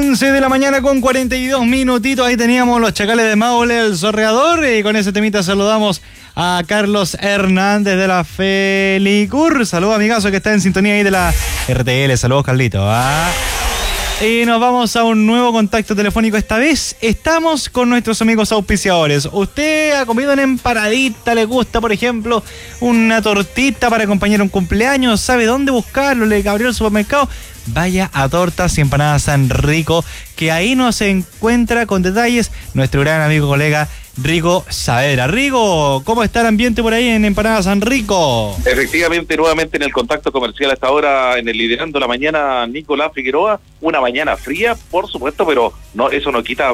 11 de la mañana con 42 minutitos. Ahí teníamos los Chacales de Maule, el Sorreador. Y con ese temita saludamos a Carlos Hernández de la Felicur. Saludos, amigazo, que está en sintonía ahí de la RTL. Saludos, Carlito. Y nos vamos a un nuevo contacto telefónico. Esta vez estamos con nuestros amigos auspiciadores. ¿Usted ha comido una empanadita? ¿Le gusta, por ejemplo, una tortita para acompañar un cumpleaños? ¿Sabe dónde buscarlo? ¿Le abrió el supermercado? Vaya a Tortas y Empanadas San Rico, que ahí nos encuentra con detalles nuestro gran amigo, colega Rigo Saavedra. Rigo, ¿cómo está el ambiente por ahí en Empanadas San Rico? Efectivamente, nuevamente en el contacto comercial hasta ahora, en el Liderando la Mañana, Nicolás Figueroa. Una mañana fría, por supuesto, pero no, eso no quita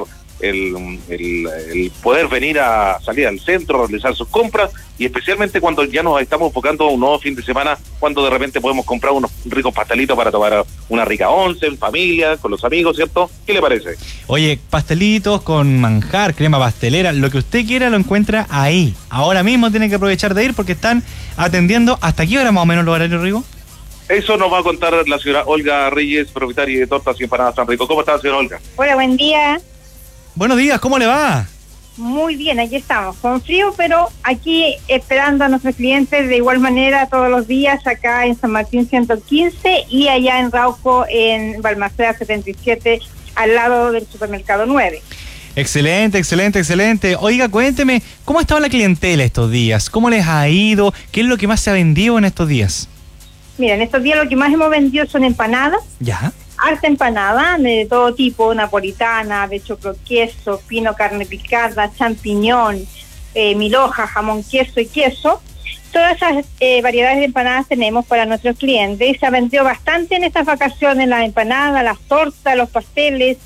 el poder venir a salir al centro, realizar sus compras, y especialmente cuando ya nos estamos enfocando a un nuevo fin de semana, cuando de repente podemos comprar unos ricos pastelitos para tomar una rica once en familia, con los amigos, ¿cierto? ¿Qué le parece? Oye, pastelitos con manjar, crema pastelera, lo que usted quiera lo encuentra ahí. Ahora mismo tiene que aprovechar de ir porque están atendiendo. ¿Hasta qué hora más o menos los horarios, Rigo? Eso nos va a contar la señora Olga Reyes, propietaria de Tortas y Empanadas San Rico. ¿Cómo está, señora Olga? Hola, buen día. Buenos días, ¿cómo le va? Muy bien, aquí estamos, con frío, pero aquí esperando a nuestros clientes de igual manera todos los días, acá en San Martín 115 y allá en Rauco, en Balmaceda 77, al lado del supermercado 9. Excelente, excelente, excelente. Oiga, cuénteme, ¿cómo ha estado la clientela estos días? ¿Cómo les ha ido? ¿Qué es lo que más se ha vendido en estos días? Mira, en estos días lo que más hemos vendido son empanadas. Ya. Harta empanada de todo tipo, napolitana, de choclo queso, pino, carne picada, champiñón, mil hojas, jamón, queso y queso. Todas esas variedades de empanadas tenemos para nuestros clientes y se ha vendido bastante en estas vacaciones, las empanadas, las tortas, los pasteles,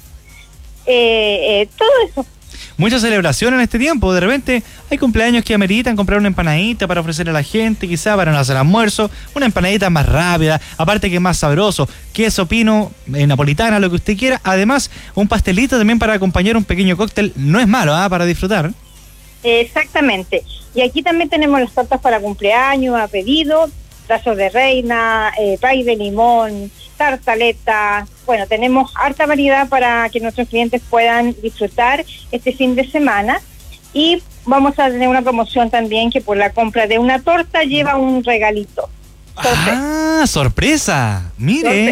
todo eso. Mucha celebración en este tiempo. De repente hay cumpleaños que ameritan comprar una empanadita para ofrecer a la gente, quizá para no hacer almuerzo, una empanadita más rápida, aparte que es más sabroso, queso, pino, napolitana, lo que usted quiera. Además, un pastelito también para acompañar un pequeño cóctel, no es malo, para disfrutar. Exactamente. Y aquí también tenemos las tortas para cumpleaños, a pedido, trazos de reina, pay de limón, tartaleta. Bueno, tenemos harta variedad para que nuestros clientes puedan disfrutar este fin de semana, y vamos a tener una promoción también que por la compra de una torta lleva un regalito. ¡Ah, sorpresa! Mire.